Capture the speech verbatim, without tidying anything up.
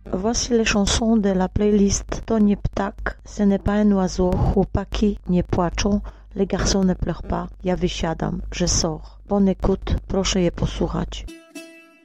Voici les chansons de la playlist To nie ptak, ce n'est pas un oiseau, chłopaki nie płaczą, les garçons ne pleurent pas, ja wysiadam, je sors. Bonne écoute, proszę je posłuchać.